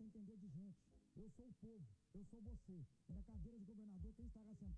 você entender de gente. Eu sou o povo, eu sou você. E na cadeira de governador, quem estará sentado